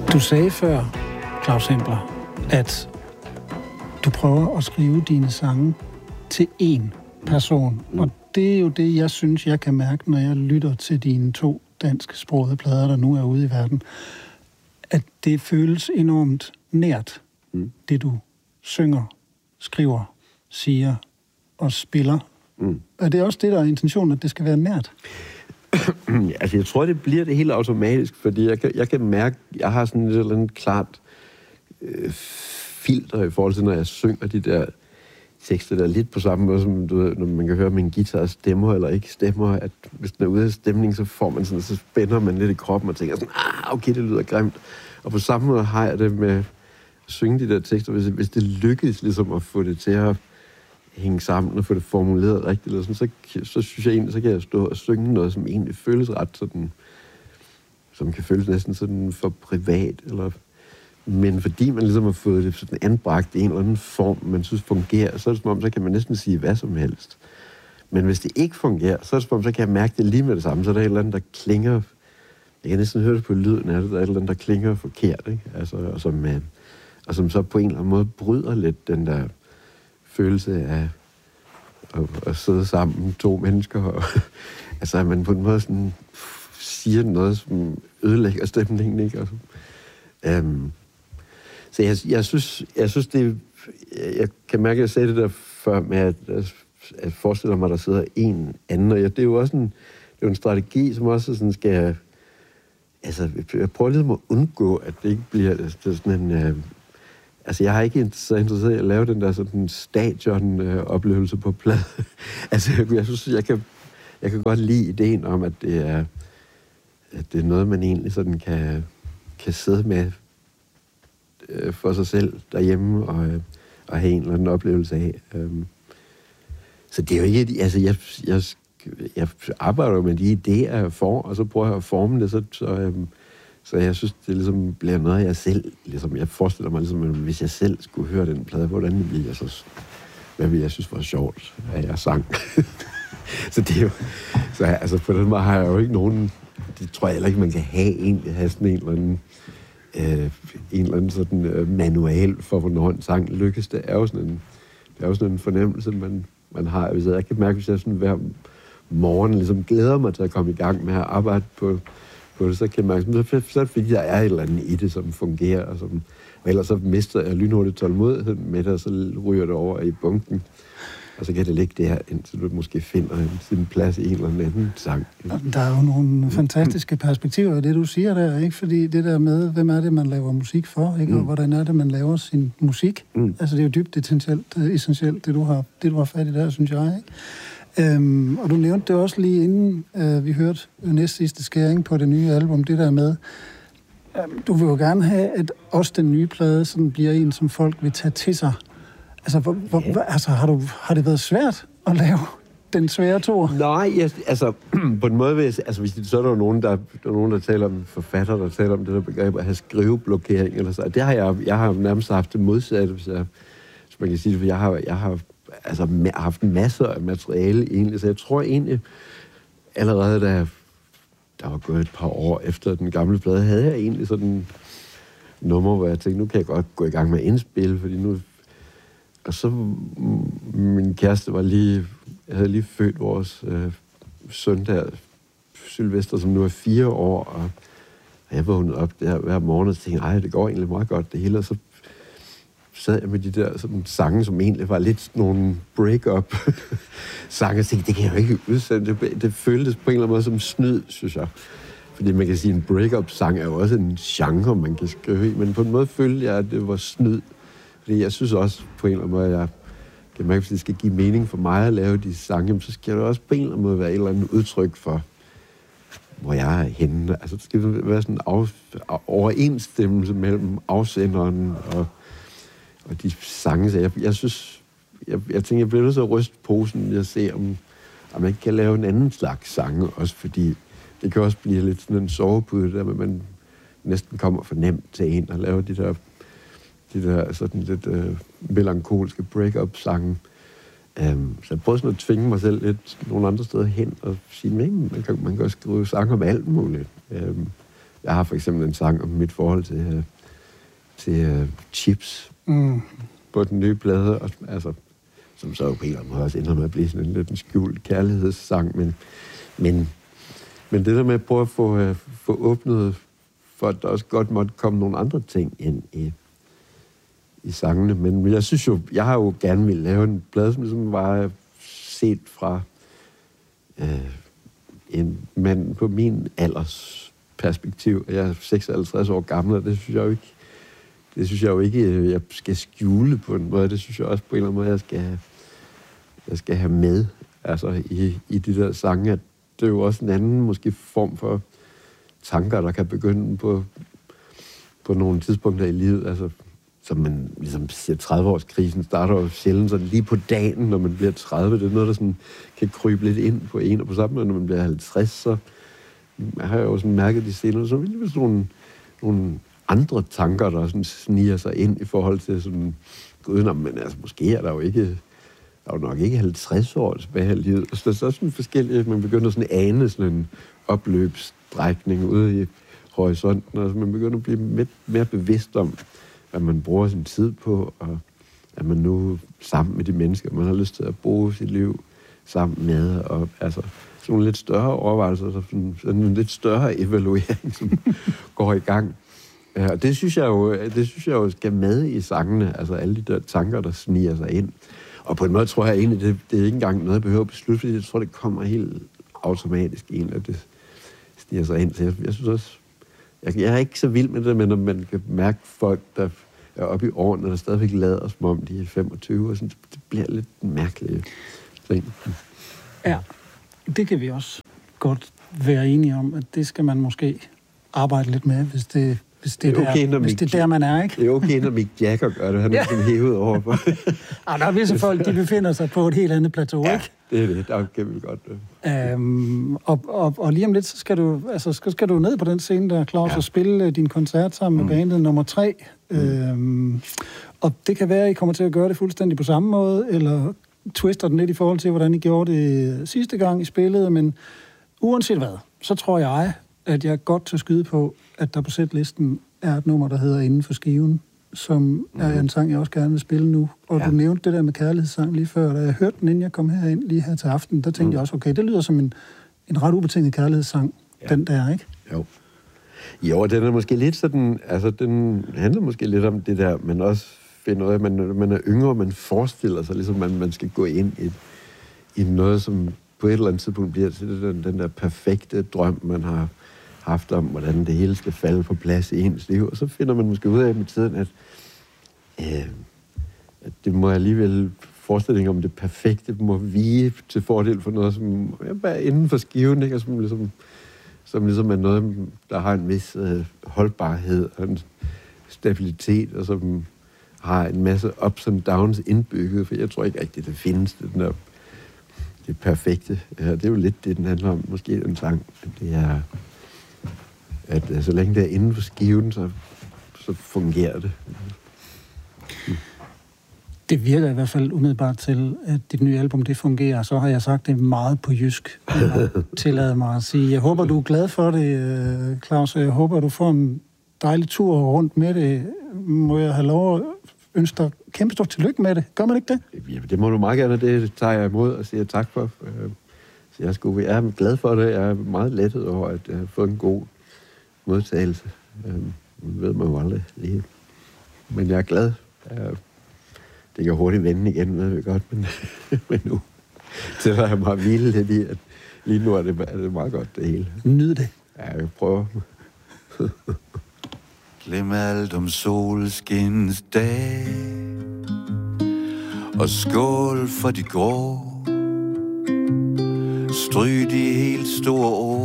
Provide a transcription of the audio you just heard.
Du sagde før, Claus Hempler, at du prøver at skrive dine sange til én person. Og det er jo det, jeg synes, jeg kan mærke, når jeg lytter til dine 2 dansksprogede plader, der nu er ude i verden. At det føles enormt nært, det du synger, skriver, siger og spiller. Er det også det, der er intentionen, at det skal være nært? Altså, jeg tror, det bliver det helt automatisk, fordi jeg kan mærke, jeg har sådan et eller andet klart filter i forhold til, når jeg synger de der tekster, der er lidt på samme måde, som du ved, når man kan høre min guitar stemmer eller ikke stemmer, at hvis den er ude af stemning, så får man sådan, så spænder man lidt i kroppen og tænker sådan, okay, det lyder grimt. Og på samme måde har jeg det med at synge de der tekster, hvis det lykkes ligesom at få det til at hænge sammen og få det formuleret rigtigt, eller sådan, så synes jeg egentlig, så kan jeg stå og synge noget, som egentlig føles ret sådan, som kan føles næsten sådan for privat, eller men fordi man ligesom har fået det sådan anbragt i en eller anden form, man synes fungerer, så er det som om, så kan man næsten sige hvad som helst. Men hvis det ikke fungerer, så er det som om, så kan jeg mærke det lige med det samme, så er der et eller andet, der klinger, jeg kan næsten høre det på lyden af det, der er et eller andet, der klinger forkert, ikke? Altså, og som så på en eller anden måde bryder lidt den der følelse af at sidde sammen 2 mennesker, og altså at man på en måde sådan siger noget, som ødelægger stemningen, ikke? Altså, så jeg synes det, jeg kan mærke, at jeg sagde det der før med, at forestille mig, at der sidder en anden, og det er jo også en strategi, som også sådan skal, altså jeg prøver ligesom at undgå, at det ikke bliver sådan en, altså jeg har ikke så interesseret i at lave den der sådan stadion-oplevelse på plade. Altså jeg synes, jeg kan godt lide ideen om, at det er noget, man egentlig sådan kan sidde med for sig selv derhjemme og have en eller anden oplevelse af. Så det er jo ikke, altså jeg arbejder med de idéer, jeg får, og så prøver jeg at forme det, så jeg synes, det ligesom bliver noget, jeg selv, ligesom, jeg forestiller mig, ligesom, hvis jeg selv skulle høre den plade, hvordan ville jeg så, hvad ville jeg synes var sjovt, at jeg sang. Så det er jo, så altså på den måde har jeg jo ikke nogen, det tror jeg heller ikke, man kan have sådan en eller anden sådan manual for, hvornår en sang lykkes. Det er jo sådan en fornemmelse, man har. Hvis jeg kan mærke, hvis jeg sådan hver morgen ligesom glæder mig til at komme i gang med at arbejde på det, så kan jeg mærke, så fordi der er et eller andet i det, som fungerer, og ellers så mister jeg lynhurtigt tålmodigheden med det, og så ryger det over i bunken. Og så kan det ligge der, indtil du måske finder sin plads i en eller anden sang. Der er jo nogle fantastiske perspektiver i det, du siger der, ikke? Fordi det der med, hvem er det, man laver musik for, ikke? Og hvordan er det, man laver sin musik? Altså, det er jo dybt essentielt, det du har fat i der, synes jeg, ikke? Og du nævnte det også lige inden vi hørte næst sidste skæring på det nye album, det der med, du vil jo gerne have, at også den nye plade sådan bliver en, som folk vil tage til sig. Altså, altså har det været svært at lave den svære toer? Nej, altså på en måde, hvis så er der jo nogen, der taler om forfatter, der taler om det der begreb at have skriveblokering eller så. Det har jeg har nærmest haft det modsatte, hvis man kan sige det, for jeg har altså haft masser af materiale egentlig, så jeg tror egentlig allerede da der var gået et par år efter den gamle plade, havde jeg egentlig sådan nummer, hvor jeg tænkte, nu kan jeg godt gå i gang med at indspille, fordi nu. Og så min kæreste havde lige født vores søn der, Sylvester, som nu er 4 år, og jeg vågnede op der hver morgen og tænkte, det går egentlig meget godt det hele, og så sad jeg med de der sådan, sange, som egentlig var lidt nogle break-up sange, og tænkte, det kan jeg jo ikke udsende. Det føltes på en eller anden måde som snyd, synes jeg. Fordi man kan sige, en break-up-sang er jo også en genre, man kan skrive i, men på en måde følte jeg, at det var snyd. Fordi jeg synes også på en eller anden måde, jeg kan mærke, hvis det skal give mening for mig at lave de sange, så skal det også på en eller anden måde være et eller andet udtryk for, hvor jeg er henne. Altså, det skal være sådan en overensstemmelse mellem afsenderen og de sange. Så jeg synes, jeg tænker, jeg bliver nødt til at ryste posen, jeg ser, om man ikke kan lave en anden slags sange, også fordi det kan også blive lidt sådan en sovepude, der man næsten kommer for nemt til en at lave de der sådan lidt melankolske break-up-sange. Så jeg prøvede sådan at tvinge mig selv lidt nogle andre steder hen og sige, man kan også skrive sange om alt muligt. Jeg har for eksempel en sang om mit forhold til Chips på den nye plade, og, altså, som så på en eller anden måde også ender med at blive sådan en lidt skjult kærlighedssang, men det der med at prøve at få åbnet, for at der også godt måtte komme nogle andre ting ind i sangene. Men jeg synes jo, jeg har jo gerne ville lave en plade, som ligesom var set fra en mand på min alders perspektiv. Jeg er 56 år gammel, og det synes jeg jo ikke, jeg skal skjule på en måde. Det synes jeg også på en eller anden måde, jeg skal have med, altså i de der sange, at det er jo også en anden måske form for tanker, der kan begynde på nogle tidspunkter i livet. Altså, som man ligesom siger, 30-årskrisen starter jo sjældent sådan lige på dagen, når man bliver 30. Det er noget, der sådan kan krybe lidt ind på en, og på samme måde, når man bliver 50, så har jeg jo sådan mærket de senere, så vil det sådan nogle andre tanker, der sådan sniger sig ind i forhold til sådan, gud, men altså, måske er der jo nok ikke 50 år tilbage i livet. Så der er så sådan forskellige, man begynder sådan at ane sådan en opløbsstrækning ude i horisonten, og så man begynder at blive mere bevidst om, hvad man bruger sin tid på, og at man nu sammen med de mennesker, man har lyst til at bruge sit liv sammen med, og altså sådan nogle lidt større overvejelser, sådan en lidt større evaluering, som går i gang. Og det synes jeg jo skal med i sangene, altså alle de der tanker, der sniger sig ind. Og på en måde tror jeg egentlig, det er ikke engang noget, jeg behøver at beslutte, fordi jeg tror, det kommer helt automatisk ind, at det sniger sig ind. Så jeg synes også, jeg er ikke så vild med det, men når man kan mærke folk, der er oppe i årene, der stadigvæk lader, som om de er 25, og sådan, det bliver lidt mærkeligt. Ja, det kan vi også godt være enige om, at det skal man måske arbejde lidt med, hvis det er okay, der, man er, ikke? Det er okay, når Mick Jagger gør det. Han er sådan hævet over for. Der er visse folk, de befinder sig på et helt andet plateau, ikke? Det er det. Der kan vi godt. Og lige om lidt, så skal du ned på den scene, der Claus, og spille din koncert sammen med bandet nummer 3. Og det kan være, at I kommer til at gøre det fuldstændig på samme måde, eller twister den lidt i forhold til, hvordan I gjorde det sidste gang, I spillede. Men uanset hvad, så tror jeg, at jeg godt til at skyde på, at der på sætlisten er et nummer, der hedder Inden for skiven, som er en sang, jeg også gerne vil spille nu. Og du nævnte det der med kærlighedssang lige før, da jeg hørte den, inden jeg kom herind lige her til aften, der tænkte jeg også, okay, det lyder som en ret ubetinget kærlighedssang, den der, ikke? Jo, den er måske lidt sådan, altså den handler måske lidt om det der, men også finder ud af, at man er yngre, man forestiller sig ligesom, man skal gå ind i noget, som på et eller andet tidspunkt bliver til den der perfekte drøm, man har haft om, hvordan det hele skal falde på plads i ens liv. Og så finder man måske ud af med tiden, at det må alligevel forestilling om det perfekte må vige til fordel for noget, som er inden for skiven, ikke? Og som ligesom er noget, der har en vis holdbarhed og en stabilitet, og som har en masse ups and downs indbygget, for jeg tror ikke rigtigt, det findes, det perfekte. Det er jo lidt det, den handler om, måske en sang. Det er, at så længe det er inden for skiven, så fungerer det. Det virker i hvert fald umiddelbart til, at dit nye album, det fungerer. Så har jeg sagt det meget på jysk. Tillad mig at sige. Jeg håber, du er glad for det, Claus. Jeg håber, du får en dejlig tur rundt med det. Må jeg have lov at ønske dig kæmpe stort tillykke med det? Gør man ikke det? Ja, det må du meget gerne. Det tager jeg imod og siger tak for. Så jeg er glad for det. Jeg er meget lettet over, at jeg har fået en god modtagelse. Det ved man jo aldrig lige. Men jeg er glad. Det kan hurtigt vende igen, ved vi godt, men nu sætter jeg mig hvile lidt i, at lige nu er det meget godt, det hele. Nyd det. Ja, jeg prøver. Glem alt om solskins dag, og skål for de grå. Stryg de helt store